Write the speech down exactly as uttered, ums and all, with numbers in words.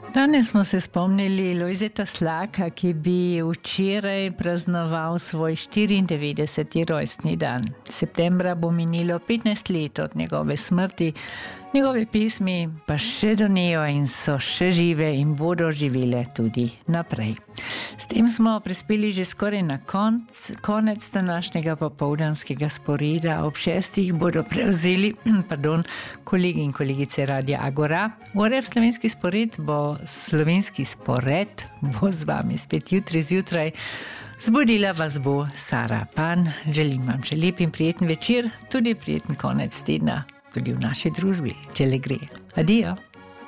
Danes smo se spomnili Lojzeta Slaka, ki bi včeraj praznoval svoj štiriindevetdeseti rojstni dan. Septembra bo minilo petnajst let od njegove smrti, njegove pesmi pa še donijo in so še žive in bodo živele tudi naprej. S tem smo prispeli že skoraj na konc, konec današnjega popoldanskega sporeda. Ob šestih bodo prevzeli pardon, kolegi in kolegice Radia Agora. Ure v slovenski spored bo slovenski spored bo z vami spet jutri zjutraj. Zbudila vas bo Sara Pan. Želim vam še lep in prijeten večer, tudi prijeten konec tedna, tudi v naši družbi, če le gre. Adijo.